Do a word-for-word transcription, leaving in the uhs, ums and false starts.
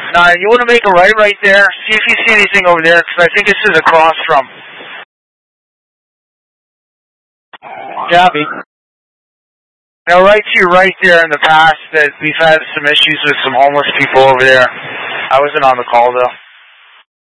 Now, you want to make a right right there. See if you see anything over there, because I think this is across from. Copy. Now, right to your right there in the past, that we've had some issues with some homeless people over there. I wasn't on the call, though.